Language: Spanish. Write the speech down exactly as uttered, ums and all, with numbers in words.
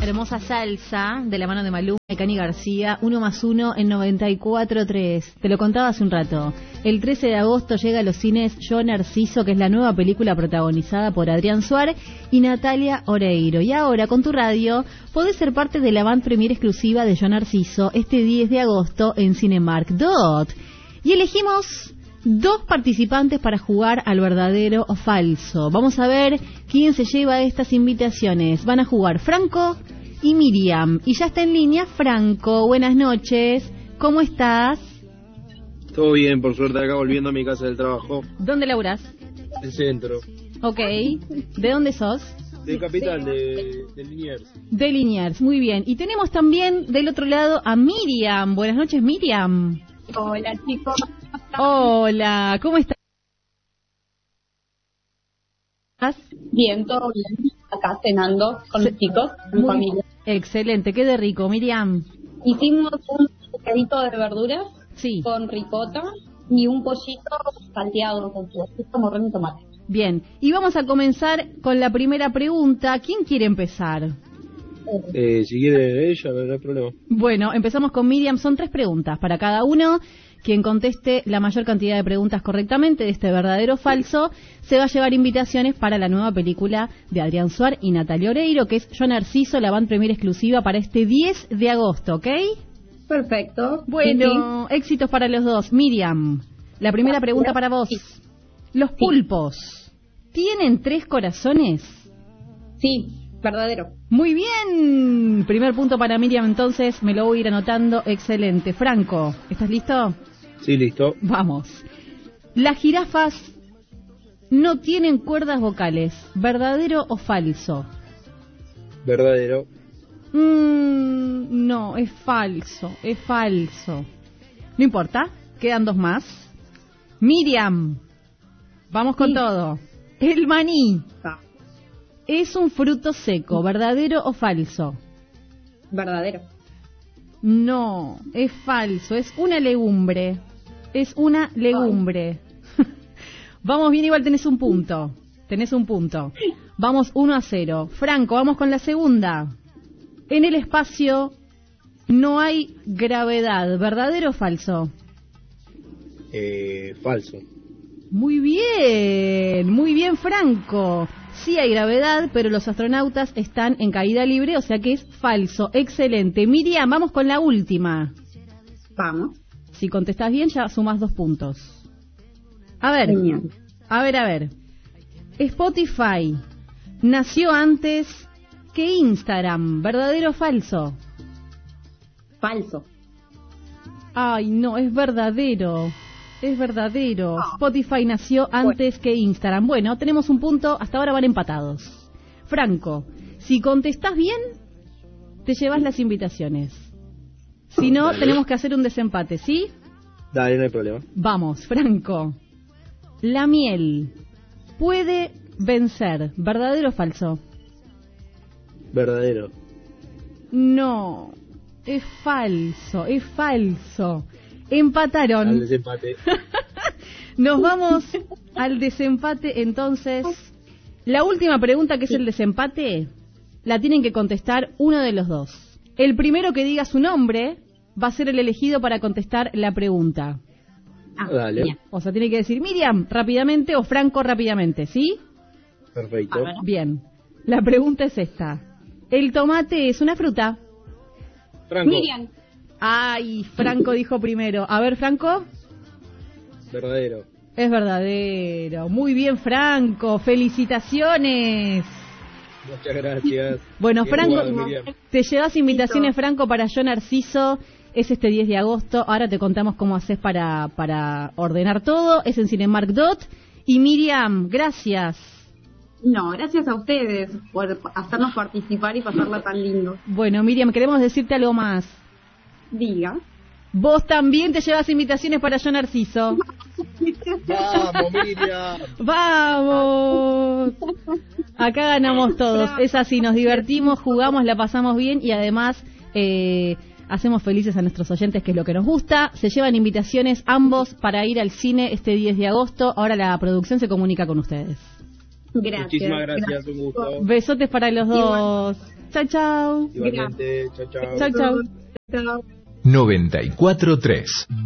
Hermosa salsa de la mano de Maluma y Cani García, uno más uno en noventa y cuatro punto tres. Te lo contaba hace un rato. El trece de agosto llega a los cines Yo Narciso, que es la nueva película protagonizada por Adrián Suárez y Natalia Oreiro. Y ahora, con tu radio, podés ser parte de la avant premiere exclusiva de Yo Narciso este diez de agosto en Cinemark Dot. Y elegimos dos participantes para jugar al verdadero o falso. Vamos a ver quién se lleva estas invitaciones. Van a jugar Franco y Miriam. Y ya está en línea Franco. Buenas noches. ¿Cómo estás? Todo bien, por suerte, acá volviendo a mi casa del trabajo. ¿Dónde laburás? El centro. Ok. ¿De dónde sos? De Capital, de, de Liniers. De Liniers, muy bien. Y tenemos también del otro lado a Miriam. Buenas noches, Miriam. Hola, chicos. Hola, ¿cómo estás? Bien, todo bien. Acá cenando con los chicos, mi Muy familia. Excelente, qué de rico, Miriam. Hicimos un pescadito de verduras Sí. con ricota y un pollito salteado con su morrón y tomate. Bien, y vamos a comenzar con la primera pregunta. ¿Quién quiere empezar? Eh, si quiere ella, no hay problema. Bueno, empezamos con Miriam. Son tres preguntas para cada uno. Quien conteste la mayor cantidad de preguntas correctamente de este verdadero o falso se va a llevar invitaciones para la nueva película de Adrián Suárez y Natalia Oreiro, que es Yo Narciso, la avant premiere exclusiva para este diez de agosto, ¿ok? Perfecto. Bueno, Sí, éxitos para los dos. Miriam, la primera pregunta para vos. Sí. ¿Los pulpos tienen tres corazones? sí, verdadero. Muy bien. Primer punto para Miriam, entonces me lo voy a ir anotando. Excelente. Franco, ¿estás listo? Sí, listo. Vamos. Las jirafas no tienen cuerdas vocales. ¿Verdadero o falso? Verdadero. Mm, no, es falso. Es falso. No importa. Quedan dos más. Miriam, vamos con Sí. todo. El maní Ah, es un fruto seco. ¿Verdadero o falso? verdadero. No, es falso. Es una legumbre. Es una legumbre. Vamos bien, igual tenés un punto. Tenés un punto. Vamos uno a cero. Franco, vamos con la segunda. En el espacio no hay gravedad. ¿Verdadero o falso? Eh, falso. Muy bien, muy bien, Franco. Sí hay gravedad, pero los astronautas están en caída libre, o sea que es falso. Excelente. Miriam, vamos con la última. Vamos. Si contestás bien, ya sumas dos puntos. A ver, Genial. a ver, a ver. Spotify nació antes que Instagram. ¿Verdadero o falso? Falso. Ay, no, es verdadero. Es verdadero. Oh. Spotify nació antes que Instagram. Bueno, tenemos un punto. Hasta ahora van empatados. Franco, si contestás bien, te llevas las invitaciones. Si no, Dale. tenemos que hacer un desempate, ¿sí? Dale, no hay problema. Vamos, Franco. La miel puede vencer. ¿Verdadero o falso? Verdadero. No, es falso, es falso. Empataron. Al desempate. Nos vamos al desempate, entonces. La última pregunta, que es el desempate, la tienen que contestar uno de los dos. El primero que diga su nombre va a ser el elegido para contestar la pregunta. Ah, Dale. bien. O sea, tiene que decir Miriam rápidamente o Franco rápidamente, ¿sí? Perfecto. Bárbaro. Bien. La pregunta es esta. ¿El tomate es una fruta? Franco. Miriam. Ay, Franco dijo primero. A ver, Franco. Verdadero. Es verdadero. Muy bien, Franco. Felicitaciones. Muchas gracias. Bueno, Bien Franco, jugado, Miriam. te llevas invitaciones, Franco, para Yo Narciso. Es este diez de agosto. Ahora te contamos cómo haces para, para ordenar todo. Es en Cinemark Dot. Y Miriam, gracias. No, gracias a ustedes por hacernos participar y pasarla tan lindo. Bueno, Miriam, queremos decirte algo más. Diga. Vos también te llevas invitaciones para Yo Narciso. Vamos, Miriam. ¡Vamos! Acá ganamos todos. Es así, nos divertimos, jugamos, la pasamos bien y además eh, hacemos felices a nuestros oyentes, que es lo que nos gusta. Se llevan invitaciones ambos para ir al cine este diez de agosto. Ahora la producción se comunica con ustedes. Gracias. Muchísimas gracias, un gusto. Besotes para los dos. Chau, chau. Igualmente, chao, chao. Chau, chau. Chao. noventa y cuatro tres.